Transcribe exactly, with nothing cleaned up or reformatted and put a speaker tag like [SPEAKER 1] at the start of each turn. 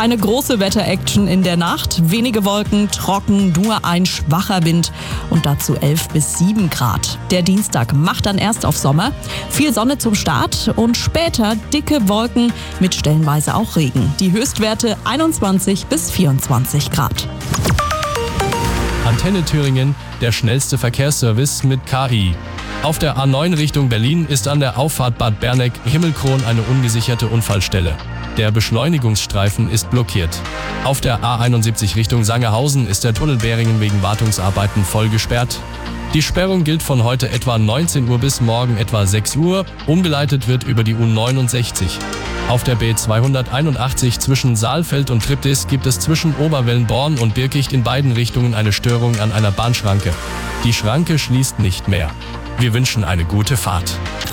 [SPEAKER 1] Keine große Wetter-Action in der Nacht. Wenige Wolken, trocken, nur ein schwacher Wind und dazu elf bis sieben Grad. Der Dienstag macht dann erst auf Sommer. Viel Sonne zum Start und später dicke Wolken mit stellenweise auch Regen. Die Höchstwerte einundzwanzig bis vierundzwanzig Grad.
[SPEAKER 2] Antenne Thüringen, der schnellste Verkehrsservice mit K I. Auf der A neun Richtung Berlin ist an der Auffahrt Bad Berneck-Himmelkron eine ungesicherte Unfallstelle. Der Beschleunigungsstreifen ist blockiert. Auf der A einundsiebzig Richtung Sangerhausen ist der Tunnel Beringen wegen Wartungsarbeiten voll gesperrt. Die Sperrung gilt von heute etwa neunzehn Uhr bis morgen etwa sechs Uhr. Umgeleitet wird über die U neunundsechzig. Auf der B zweihunderteinundachtzig zwischen Saalfeld und Triptis gibt es zwischen Oberwellenborn und Birkicht in beiden Richtungen eine Störung an einer Bahnschranke. Die Schranke schließt nicht mehr. Wir wünschen eine gute Fahrt.